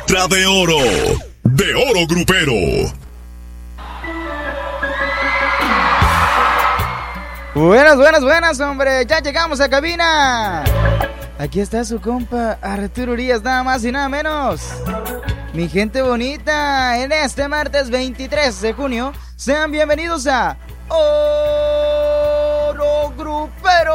letra de oro grupero. Buenas, hombre, ya llegamos a cabina. Aquí está su compa Arturo Urias, nada más y nada menos. Mi gente bonita, en este martes 23 de junio, sean bienvenidos a Oro Grupero.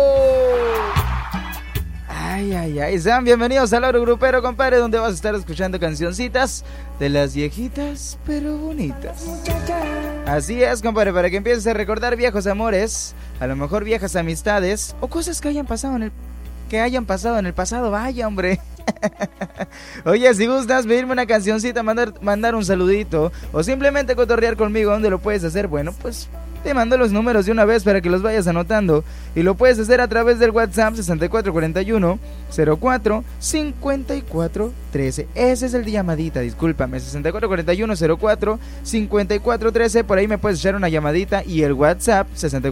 Ay, sean bienvenidos al Oro Grupero, compadre, donde vas a estar escuchando cancioncitas de las viejitas pero bonitas. Así es, compadre, para que empieces a recordar viejos amores, a lo mejor viejas amistades o cosas que hayan pasado en el pasado, vaya, hombre. Oye, si gustas pedirme una cancioncita, mandar un saludito o simplemente cotorrear conmigo, ¿dónde lo puedes hacer? Bueno, pues te mando los números de una vez para que los vayas anotando y lo puedes hacer a través del WhatsApp 6441-04-5413. Ese es el de llamadita, discúlpame, 6441-04-5413. Por ahí me puedes echar una llamadita y el WhatsApp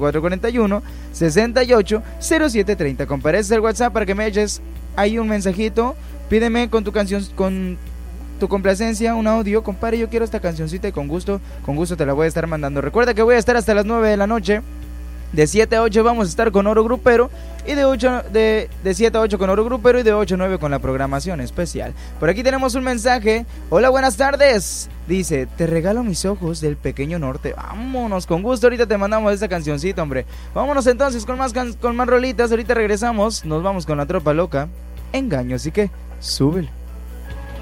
6441-680730. Compareces el WhatsApp para que me eches ahí un mensajito. Pídeme con tu canción, con tu complacencia, un audio. Compadre, yo quiero esta cancioncita y con gusto te la voy a estar mandando. Recuerda que voy a estar hasta las 9 de la noche. De 7 a 8 vamos a estar con Oro Grupero. Y de 7 a 8 con Oro Grupero y de 8 a 9 con la programación especial. Por aquí tenemos un mensaje. Hola, buenas tardes. Dice, te regalo mis ojos del pequeño norte. Vámonos, con gusto, ahorita te mandamos esta cancioncita, hombre. Vámonos entonces con más rolitas. Ahorita regresamos, nos vamos con la tropa loca. Engaño, así que súbelo.